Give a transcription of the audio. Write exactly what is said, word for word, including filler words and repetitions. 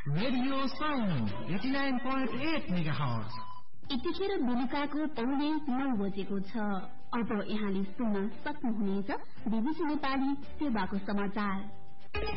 Radio sound eighty nine point at megahertz. यतिखेर बेलुकाको पौने नौ बजेको छ। अब यहाँले सुन्न सक्नुहुनेछ बीबीसी नेपाली सेवाको समाचार।